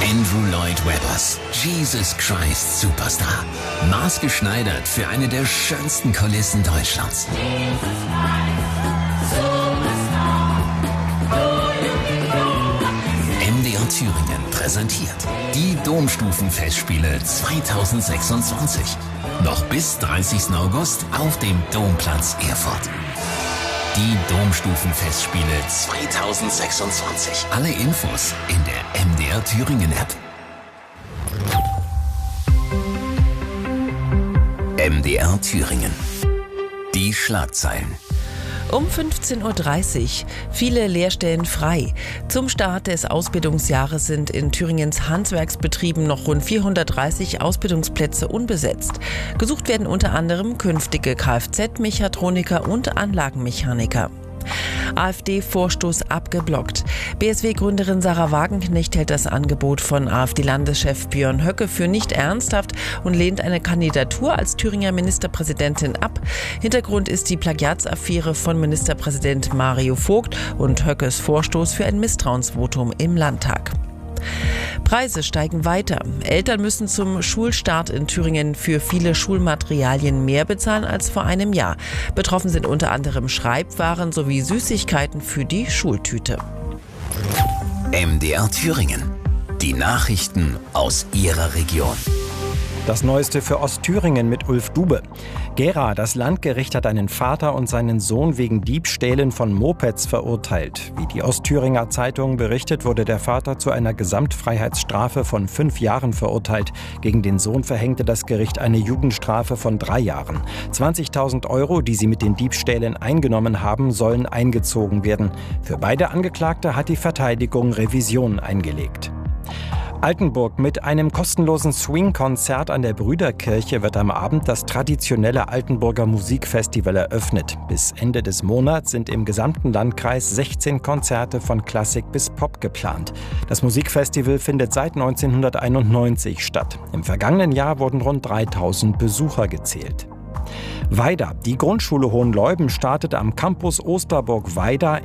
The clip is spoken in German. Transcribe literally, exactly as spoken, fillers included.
Andrew Lloyd Webbers Jesus Christ Superstar. Maßgeschneidert für eine der schönsten Kulissen Deutschlands. M D R Thüringen präsentiert die Domstufenfestspiele zweitausendsechsundzwanzig. Noch bis dreißigsten August auf dem Domplatz Erfurt. Die Domstufenfestspiele zweitausendsechsundzwanzig. Alle Infos in der M D R Thüringen App. M D R Thüringen. Die Schlagzeilen. Um fünfzehn Uhr dreißig. Viele Lehrstellen frei. Zum Start des Ausbildungsjahres sind in Thüringens Handwerksbetrieben noch rund vierhundertdreißig Ausbildungsplätze unbesetzt. Gesucht werden unter anderem künftige Kfz-Mechatroniker und Anlagenmechaniker. AfD-Vorstoß abgeblockt. B S W-Gründerin Sarah Wagenknecht hält das Angebot von AfD-Landeschef Björn Höcke für nicht ernsthaft und lehnt eine Kandidatur als Thüringer Ministerpräsidentin ab. Hintergrund ist die Plagiatsaffäre von Ministerpräsident Mario Vogt und Höckes Vorstoß für ein Misstrauensvotum im Landtag. Preise steigen weiter. Eltern müssen zum Schulstart in Thüringen für viele Schulmaterialien mehr bezahlen als vor einem Jahr. Betroffen sind unter anderem Schreibwaren sowie Süßigkeiten für die Schultüte. M D R Thüringen. Die Nachrichten aus Ihrer Region. Das Neueste für Ostthüringen mit Ulf Dube. Gera, das Landgericht hat einen Vater und seinen Sohn wegen Diebstählen von Mopeds verurteilt. Wie die Ostthüringer Zeitung berichtet, wurde der Vater zu einer Gesamtfreiheitsstrafe von fünf Jahren verurteilt. Gegen den Sohn verhängte das Gericht eine Jugendstrafe von drei Jahren. zwanzigtausend Euro, die sie mit den Diebstählen eingenommen haben, sollen eingezogen werden. Für beide Angeklagte hat die Verteidigung Revision eingelegt. Altenburg. Mit einem kostenlosen Swing-Konzert an der Brüderkirche wird am Abend das traditionelle Altenburger Musikfestival eröffnet. Bis Ende des Monats sind im gesamten Landkreis sechzehn Konzerte von Klassik bis Pop geplant. Das Musikfestival findet seit neunzehnhunderteinundneunzig statt. Im vergangenen Jahr wurden rund dreitausend Besucher gezählt. Weida. Die Grundschule Hohenleuben startet am Campus Osterburg-Weida